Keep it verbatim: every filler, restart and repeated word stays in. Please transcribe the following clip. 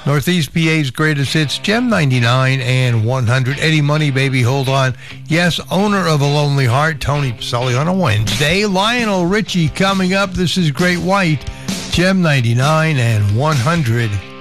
Northeast P A's greatest hits, Gem ninety-nine and one hundred. Eddie Money, Baby, Hold On. Yes, owner of A Lonely Heart, Tony Pacelli on a Wednesday. Lionel Richie coming up. This is Great White, Gem ninety-nine and one hundred.